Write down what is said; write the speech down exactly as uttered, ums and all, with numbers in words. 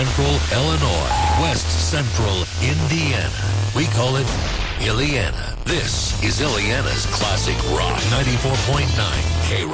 Central Illinois, West Central Indiana. We call it Illiana. This is Illiana's Classic Rock ninety-four point nine K Rock.